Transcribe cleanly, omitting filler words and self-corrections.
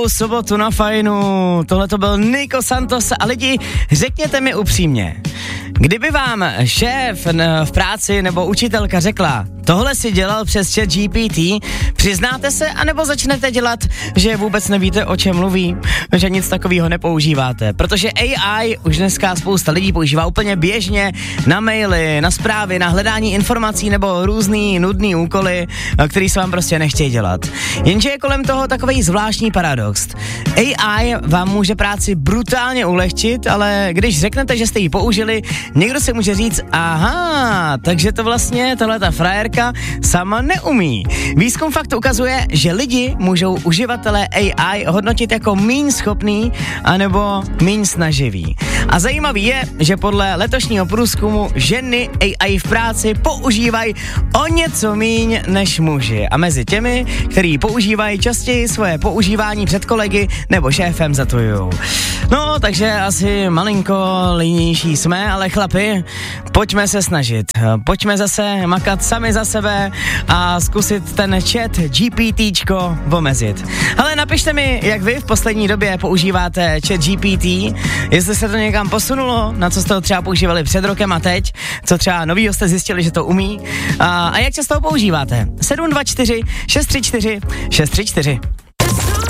Dobrou sobotu na fajnu, tohle to byl Nico Santos a lidi, řekněte mi upřímně, kdyby vám šéf v práci nebo učitelka řekla, tohle si dělal přes ChatGPT, přiznáte se, anebo začnete dělat, že vůbec nevíte, o čem mluví, že nic takového nepoužíváte, protože AI už dneska spousta lidí používá úplně běžně na maily, na zprávy, na hledání informací nebo různý nudný úkoly, který se vám prostě nechtějí dělat. Jenže je kolem toho takový zvláštní paradox. AI vám může práci brutálně ulehčit, ale když řeknete, že jste ji použili, někdo si může říct, aha, takže to vlastně tahleta frajerka sama neumí. Výzkum fakt ukazuje, že lidi můžou uživatele AI hodnotit jako míň schopný anebo míň snaživý. A zajímavý je, že podle letošního průzkumu ženy AI v práci používají o něco míň než muži. A mezi těmi, který používají častěji, svoje používání před kolegy nebo šéfem zatujou. No, takže asi malinko línější jsme, ale chlapi, pojďme se snažit. Pojďme zase makat sami za sebe a zkusit ten chat GPTčko omezit. Ale napište mi, jak vy v poslední době používáte chat GPT, jestli se to někam posunulo, na co jste ho třeba používali před rokem a teď, co třeba novýho jste zjistili, že to umí a jak často ho používáte. 724 634 634.